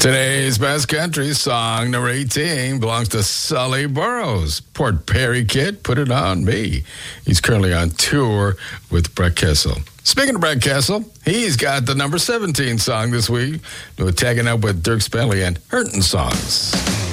Today's best country song, number 18, belongs to Sully Burrows. Port Perry Kid, Put It On Me. He's currently on tour with Brett Kessel. Speaking of Brett Kessel, he's got the number 17 song this week. We're tagging up with Dirk Spenley and Hurtin' Songs.